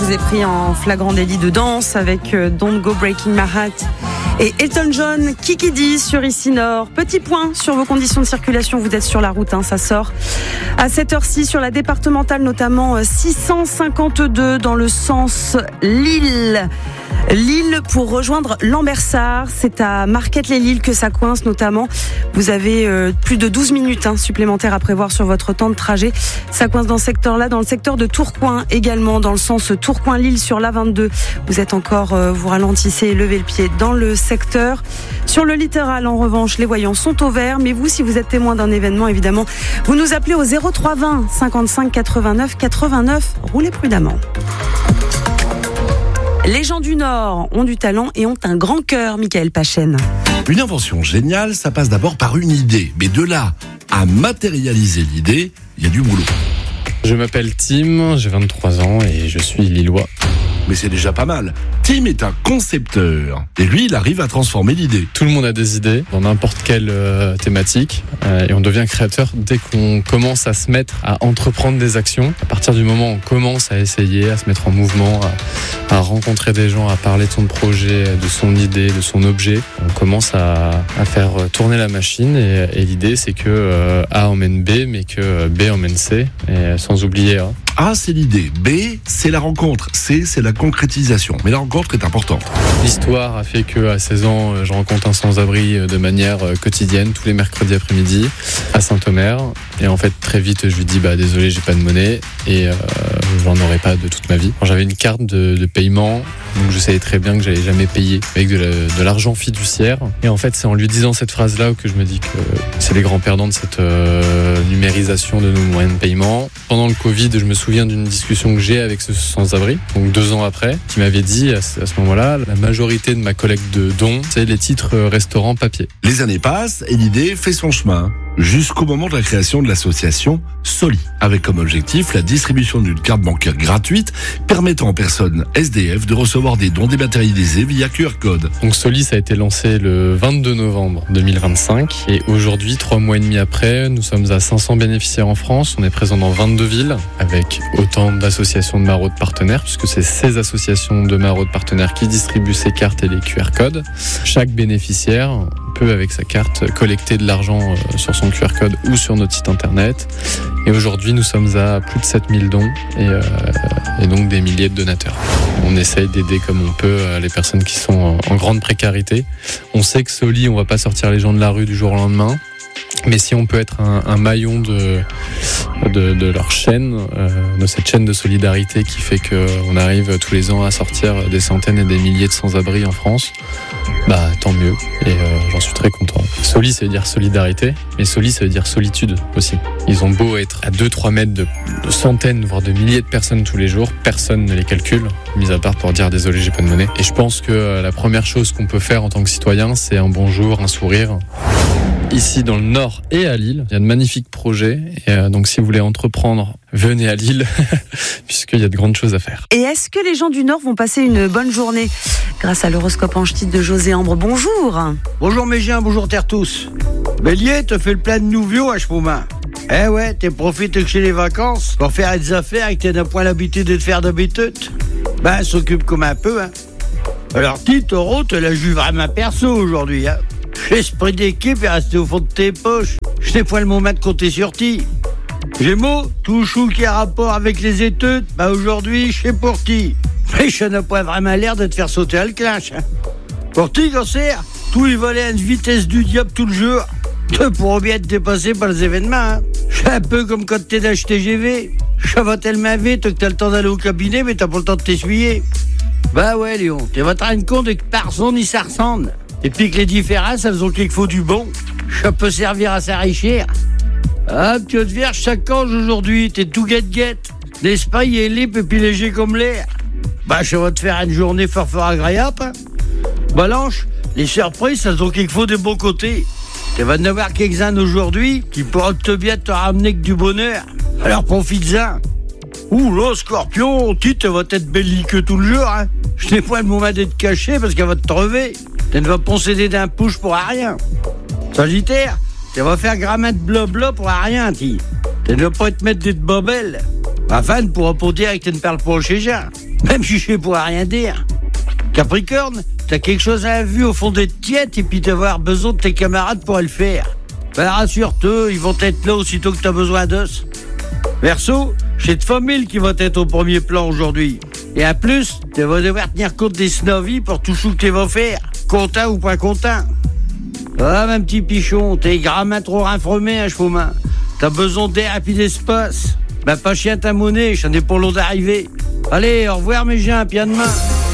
vous est pris en flagrant délit de danse avec Don't Go Breaking My Heart et Elton John, Kiki D sur Ici Nord. Petit point sur vos conditions de circulation, vous êtes sur la route, ça sort à cette heure-ci sur la départementale, notamment 652 dans le sens Lille pour rejoindre Lambersart. C'est à Marquette-les-Lilles que ça coince notamment. Vous avez plus de 12 minutes supplémentaires à prévoir sur votre temps de trajet. Ça coince dans ce secteur-là, dans le secteur de Tourcoing également, dans le sens Tourcoing-Lille sur l'A22. Vous êtes encore, vous ralentissez et levez le pied dans le secteur. Sur le littoral, en revanche, les voyants sont au vert. Mais vous, si vous êtes témoin d'un événement, évidemment, vous nous appelez au 03 20 55 89 89. Roulez prudemment. Les gens du Nord ont du talent et ont un grand cœur, Michael Pachen. Une invention géniale, ça passe d'abord par une idée. Mais de là à matérialiser l'idée, il y a du boulot. Je m'appelle Tim, j'ai 23 ans et je suis lillois. Mais c'est déjà pas mal. Tim est un concepteur. Et lui, il arrive à transformer l'idée. Tout le monde a des idées dans n'importe quelle thématique. Et on devient créateur dès qu'on commence à se mettre à entreprendre des actions. À partir du moment où on commence à essayer, à se mettre en mouvement, à rencontrer des gens, à parler de son projet, de son idée, de son objet, on commence à faire tourner la machine. Et l'idée, c'est que A emmène B, mais que B emmène C. Et sans oublier A. A, c'est l'idée. B, c'est la rencontre. C, c'est la concrétisation. Mais la rencontre est importante. L'histoire a fait qu'à 16 ans, je rencontre un sans-abri de manière quotidienne, tous les mercredis après-midi, à Saint-Omer. Et en fait, très vite, je lui dis, désolé, j'ai pas de monnaie. Et j'en aurai pas de toute ma vie. Alors, j'avais une carte de paiement, donc je savais très bien que j'allais jamais payer avec de l'argent fiduciaire. Et en fait, c'est en lui disant cette phrase-là que je me dis que c'est les grands perdants de cette numérisation de nos moyens de paiement. Pendant le Covid, je me souviens d'une discussion que j'ai avec ce sans-abri, donc 2 ans après, qui m'avait dit à ce moment-là, la majorité de ma collecte de dons, c'est les titres restaurants papier. Les années passent et l'idée fait son chemin, jusqu'au moment de la création de l'association Soli, avec comme objectif la distribution d'une carte bancaire gratuite permettant aux personnes SDF de recevoir des dons dématérialisés via QR code. Donc Soli, ça a été lancé le 22 novembre 2025 et aujourd'hui, 3 mois et demi après, nous sommes à 500 bénéficiaires en France. On est présent dans 22 villes avec autant d'associations de maraudes partenaires, puisque c'est ces associations de maraudes partenaires qui distribuent ces cartes et les QR codes. Chaque bénéficiaire peut, avec sa carte, collecter de l'argent sur son QR code ou sur notre site internet. Et aujourd'hui, nous sommes à plus de 7000 dons et donc des milliers de donateurs. On essaye d'aider comme on peut les personnes qui sont en grande précarité. On sait que Soli, on va pas sortir les gens de la rue du jour au lendemain. Mais si on peut être un maillon de leur chaîne, de cette chaîne de solidarité qui fait qu'on arrive tous les ans à sortir des centaines et des milliers de sans-abri en France, tant mieux. Et j'en suis très content. Soli, ça veut dire solidarité, mais Soli, ça veut dire solitude aussi. Ils ont beau être à 2-3 mètres de centaines, voire de milliers de personnes tous les jours, personne ne les calcule, mis à part pour dire désolé, j'ai pas de monnaie. Et je pense que la première chose qu'on peut faire en tant que citoyen, c'est un bonjour, un sourire. Ici dans le Nord et à Lille, il y a de magnifiques projets et donc si vous voulez entreprendre, venez à Lille puisqu'il y a de grandes choses à faire. Et est-ce que les gens du Nord vont passer une bonne journée grâce à l'horoscope en ch'ti de José Ambre? Bonjour. Bonjour mes gens, bonjour terre tous. Bélier, te fais le plein de nouveaux à ce moment. Eh ouais, t'es profite chez les vacances pour faire des affaires et que t'as point l'habitude de te faire d'habitude. S'occupe comme un peu, Alors, petit taureau, te la joue vraiment perso aujourd'hui, L'esprit d'équipe est resté au fond de tes poches. Je n'ai point le moment de compter sur ti. Gémeaux, tout chou qui a rapport avec les études, aujourd'hui, je sais pour ti. Mais je n'ai pas vraiment l'air de te faire sauter à le clinch. Pour ti, cancer, tout y volait à une vitesse du diable tout le jour. Tu pourras bien être dépassé par les événements, C'est un peu comme quand t'es dans TGV. Ça va tellement vite que t'as le temps d'aller au cabinet, mais t'as pas le temps de t'essuyer. Ouais, Léon, tu vas te rendre compte que personne n'y ça ressemble. Et puis que les différences, elles ont quelque chose du bon. Ça peut servir à s'enrichir. Tu te vierge, ça cause aujourd'hui. T'es tout guette-guette. L'esprit est libre et puis léger comme l'air. Ça va te faire une journée fort agréable. Balanche, les surprises, elles ont quelque chose de bon côté. Tu vas en avoir quelques-uns aujourd'hui qui pourront bien te ramener que du bonheur. Alors profite-en. Ouh là, Scorpion, tu vas être belliqueux tout le jour, Je n'ai pas le moment d'être caché parce qu'elle va te crever. Tu ne vas pas céder d'un push pour rien. Sagittaire, tu vas faire grammaire de blabla pour rien, tu ne vas pas te mettre des bobelles. Enfin, ne pourra pas dire que tu ne parles pas chez gens. Même Chiché pourra rien dire. Capricorne, t'as quelque chose à la vue au fond des tiètes et puis t'avoir besoin de tes camarades pour le faire. Ben rassure-toi, ils vont être là aussitôt que t'as besoin d'os. Verseau, j'ai de famille qui va être au premier plan aujourd'hui. Et en plus, tu vas devoir tenir compte des snovies pour tout ce que tu vas faire, content ou pas content. Ah, mon petit pichon, t'es gramin trop rinfromé, un chevaumin. T'as besoin d'air et puis d'espace. Ben pas chien ta monnaie, j'en ai pour l'eau d'arriver. Allez, au revoir mes gens, puis à demain.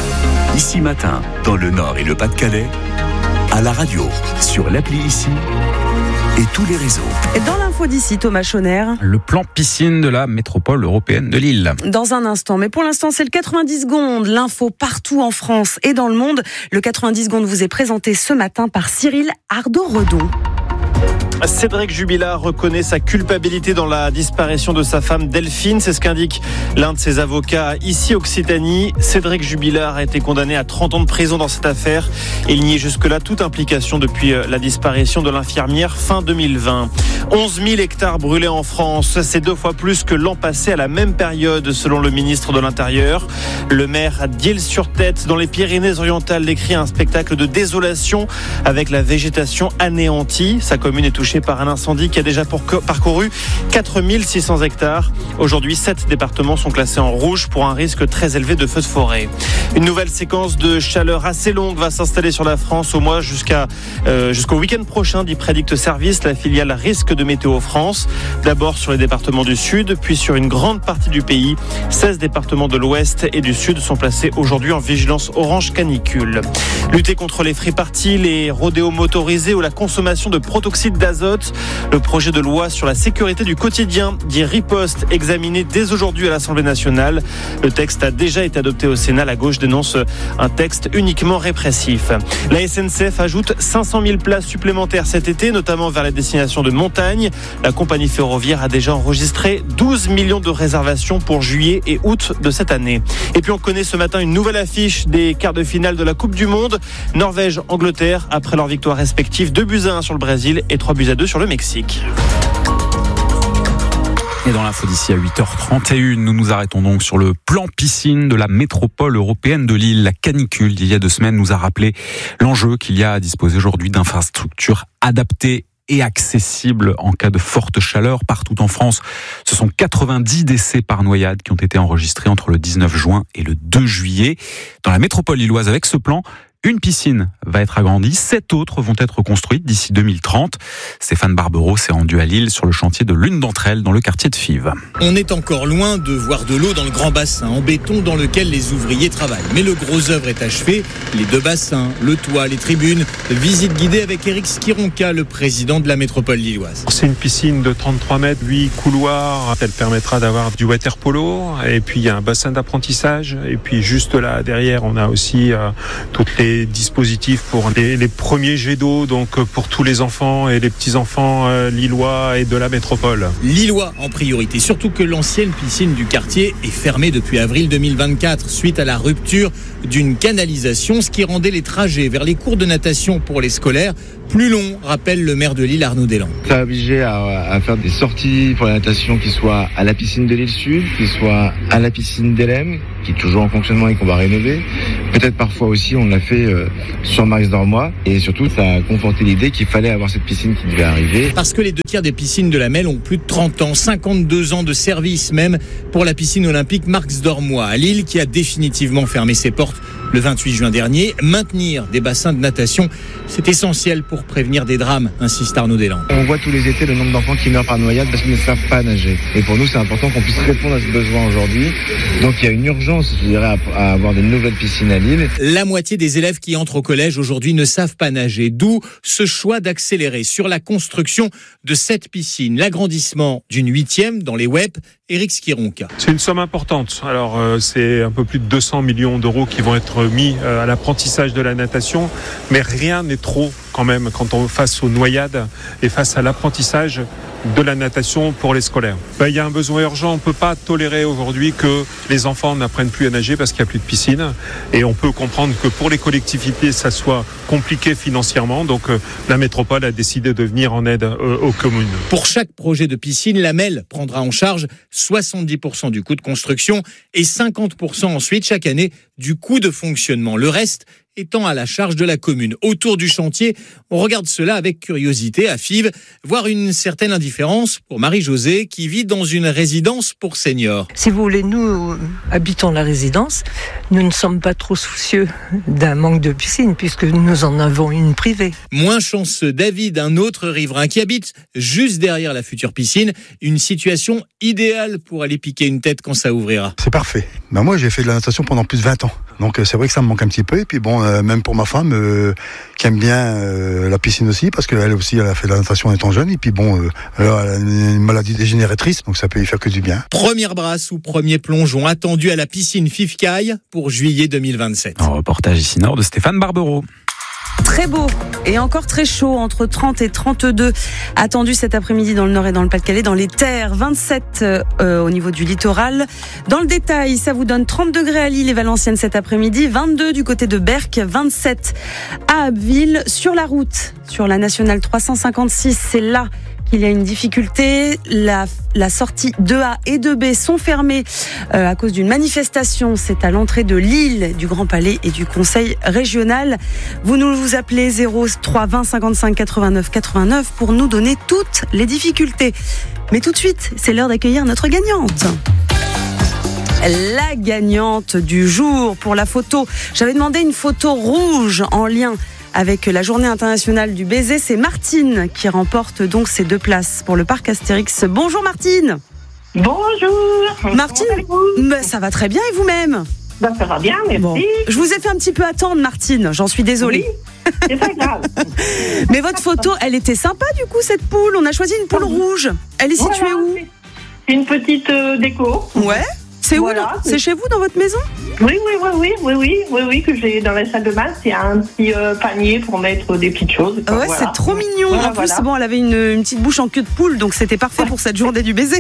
Ici Matin, dans le Nord et le Pas-de-Calais, à la radio, sur l'appli Ici et tous les réseaux. Et dans l'info d'ici, Thomas Chauner. Le plan piscine de la métropole européenne de Lille. Dans un instant, mais pour l'instant, c'est le 90 secondes. L'info partout en France et dans le monde. Le 90 secondes vous est présenté ce matin par Cyril Ardo-Redon. Cédric Jubilard reconnaît sa culpabilité dans la disparition de sa femme Delphine. C'est ce qu'indique l'un de ses avocats ici Occitanie. Cédric Jubilard a été condamné à 30 ans de prison dans cette affaire. Il nie jusque-là toute implication depuis la disparition de l'infirmière fin 2020. 11 000 hectares brûlés en France. C'est 2 fois plus que l'an passé à la même période, selon le ministre de l'Intérieur. Le maire à d'Isle-sur-Tête, dans les Pyrénées-Orientales, décrit un spectacle de désolation avec la végétation anéantie. Sa commune est touchée par un incendie qui a déjà parcouru 4 600 hectares. Aujourd'hui, 7 départements sont classés en rouge pour un risque très élevé de feux de forêt. Une nouvelle séquence de chaleur assez longue va s'installer sur la France au mois jusqu'au week-end prochain, dit Prédicte Service, la filiale risque de Météo France. D'abord sur les départements du Sud, puis sur une grande partie du pays. 16 départements de l'Ouest et du Sud sont placés aujourd'hui en vigilance orange canicule. Lutter contre les free-parties, les rodéos motorisés ou la consommation de protoxyde d'azote. Le projet de loi sur la sécurité du quotidien, dit Riposte, examiné dès aujourd'hui à l'Assemblée nationale. Le texte a déjà été adopté au Sénat. La gauche dénonce un texte uniquement répressif. La SNCF ajoute 500 000 places supplémentaires cet été, notamment vers les destinations de montagne. La compagnie ferroviaire a déjà enregistré 12 millions de réservations pour juillet et août de cette année. Et puis on connaît ce matin une nouvelle affiche des quarts de finale de la Coupe du Monde. Norvège-Angleterre, après leur victoire respective, 2-1 sur le Brésil et 3-2 sur le Mexique. Et dans l'info d'ici à 8h31, nous nous arrêtons donc sur le plan piscine de la métropole européenne de Lille. La canicule d'il y a 2 semaines nous a rappelé l'enjeu qu'il y a à disposer aujourd'hui d'infrastructures adaptées et accessibles en cas de forte chaleur partout en France. Ce sont 90 décès par noyade qui ont été enregistrés entre le 19 juin et le 2 juillet. Dans la métropole lilloise, avec ce plan, une piscine va être agrandie, 7 autres vont être construites d'ici 2030. Stéphane Barbero s'est rendu à Lille sur le chantier de l'une d'entre elles dans le quartier de Fives. On est encore loin de voir de l'eau dans le grand bassin en béton dans lequel les ouvriers travaillent. Mais le gros œuvre est achevé. Les 2 bassins, le toit, les tribunes. Visite guidée avec Éric Skironka, le président de la métropole lilloise. C'est une piscine de 33 mètres, 8 couloirs. Elle permettra d'avoir du water polo. Et puis il y a un bassin d'apprentissage. Et puis juste là derrière, on a aussi toutes les dispositifs pour les premiers jets d'eau, donc pour tous les enfants et les petits-enfants lillois et de la métropole. Lillois en priorité, surtout que l'ancienne piscine du quartier est fermée depuis avril 2024 suite à la rupture d'une canalisation, ce qui rendait les trajets vers les cours de natation pour les scolaires plus long, rappelle le maire de Lille, Arnaud Deslandes. Ça a obligé à faire des sorties pour la natation qui soient à la piscine de l'île Sud, qui soient à la piscine d'Elem, qui est toujours en fonctionnement et qu'on va rénover. Peut-être parfois aussi on l'a fait sur Max Dormois. Et surtout, ça a conforté l'idée qu'il fallait avoir cette piscine qui devait arriver. Parce que les 2/3 des piscines de la Melle ont plus de 30 ans, 52 ans de service même pour la piscine olympique Max Dormois à Lille, qui a définitivement fermé ses portes le 28 juin dernier. Maintenir des bassins de natation, c'est essentiel pour prévenir des drames, insiste Arnaud Deslandes. On voit tous les étés le nombre d'enfants qui meurent par noyade parce qu'ils ne savent pas nager. Et pour nous, c'est important qu'on puisse répondre à ce besoin aujourd'hui. Donc il y a une urgence, je dirais, à avoir de nouvelles piscines à Lille. La moitié des élèves qui entrent au collège aujourd'hui ne savent pas nager, d'où ce choix d'accélérer sur la construction de cette piscine. L'agrandissement d'une 8e dans les WEP, Éric Skironka. C'est une somme importante. Alors c'est un peu plus de 200 millions d'euros qui vont être mis à l'apprentissage de la natation, mais rien n'est trop quand même quand on face aux noyades et face à l'apprentissage. de la natation pour les scolaires. Il y a un besoin urgent. On ne peut pas tolérer aujourd'hui que les enfants n'apprennent plus à nager parce qu'il n'y a plus de piscine. Et on peut comprendre que pour les collectivités, ça soit compliqué financièrement. Donc la métropole a décidé de venir en aide aux communes. Pour chaque projet de piscine, la MEL prendra en charge 70% du coût de construction et 50% ensuite chaque année du coût de fonctionnement. Le reste étant à la charge de la commune. Autour du chantier, on regarde cela avec curiosité à Fives, voire une certaine indifférence pour Marie-Josée qui vit dans une résidence pour seniors. Si vous voulez, nous habitons la résidence, nous ne sommes pas trop soucieux d'un manque de piscine puisque nous en avons une privée. Moins chanceux, David, un autre riverain qui habite juste derrière la future piscine, une situation idéale pour aller piquer une tête quand ça ouvrira. C'est parfait. Moi j'ai fait de la natation pendant plus de 20 ans. Donc c'est vrai que ça me manque un petit peu. Et puis même pour ma femme qui aime bien la piscine aussi, parce qu'elle aussi elle a fait de la natation en étant jeune. Et puis elle a une maladie dégénératrice, donc ça peut y faire que du bien. Première brasse ou premier plongeon attendu à la piscine Fifcaille pour juillet 2027. Un reportage ici nord de Stéphane Barbero. Très beau et encore très chaud, entre 30 et 32 attendu cet après-midi dans le Nord et dans le Pas-de-Calais, dans les terres, 27 au niveau du littoral. Dans le détail, ça vous donne 30 degrés à Lille et Valenciennes cet après-midi, 22 du côté de Berck, 27 à Abbeville. Sur la route, sur la nationale 356, c'est là qu'il y a une difficulté. La sortie 2A et 2B sont fermées à cause d'une manifestation. C'est à l'entrée de Lille, du Grand Palais et du Conseil régional. Vous nous appelez 03 20 55 89 89 pour nous donner toutes les difficultés. Mais tout de suite, c'est l'heure d'accueillir notre gagnante. La gagnante du jour pour la photo. J'avais demandé une photo rouge en lien avec la journée internationale du baiser. C'est Martine qui remporte donc ces 2 places pour le parc Astérix. Bonjour Martine. Bonjour. Martine, ça va très bien et vous-même? Ça va bien, merci. Bon, je vous ai fait un petit peu attendre Martine, j'en suis désolée. Oui, c'est pas grave. Mais votre photo, elle était sympa du coup cette poule. On a choisi une poule rouge. Elle est située où? C'est une petite déco. Ouais. C'est où? C'est chez vous, dans votre maison? Oui, que j'ai dans la salle de bain. C'est un petit panier pour mettre des petites choses. Ouais, voilà. C'est trop mignon. En plus, elle avait une petite bouche en queue de poule, donc c'était parfait pour cette journée du baiser.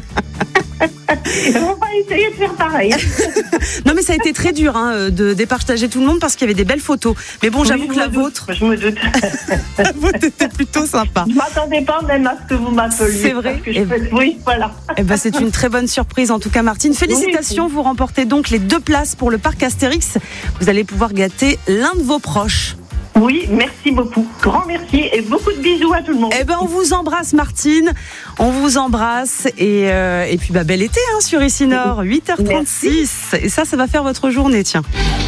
On va essayer de faire pareil. Non, mais ça a été très dur de départager tout le monde parce qu'il y avait des belles pphotos. Mais bon, j'avoue que la vôtre. Je me doute. La vôtre était plutôt sympa. Je m'attendais pas même à ce que vous m'appeliez. C'est vrai. Oui, voilà. C'est une très bonne surprise en tout cas, Martine. Félicitations, vous remportez donc les 2 places pour le parc Astérix. Vous allez pouvoir gâter l'un de vos proches. Oui, merci beaucoup. Grand merci et beaucoup de bisous à tout le monde. On vous embrasse Martine, on vous embrasse et puis bel été sur Ici Nord, 8h36. Merci. Et ça va faire votre journée, tiens.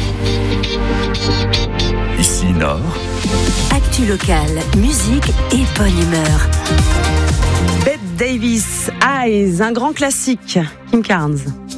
Ici Nord. Actu locale, musique et bonne humeur. Bette Davis, Eyes, un grand classique. Kim Carnes.